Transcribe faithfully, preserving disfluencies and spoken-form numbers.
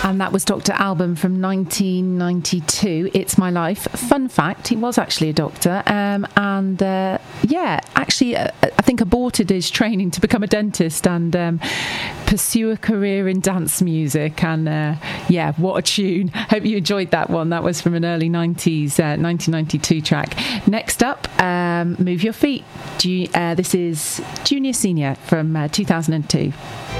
And that was Doctor Alban from nineteen ninety-two, It's My Life. Fun fact, he was actually a doctor. Um, and, uh, yeah, actually, uh, I think aborted his training to become a dentist and um, pursue a career in dance music. And, uh, yeah, what a tune. Hope you enjoyed that one. That was from an early nineties, uh, nineteen ninety-two track. Next up, um, Move Your Feet. Ju- uh, this is Junior Senior from uh, two thousand two.